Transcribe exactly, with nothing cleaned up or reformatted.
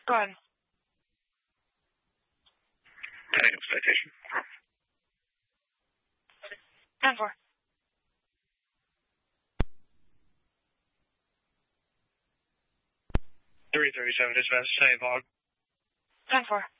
Go ahead. Item citation. ten four. three thirty-seven dispatch, same log. ten four.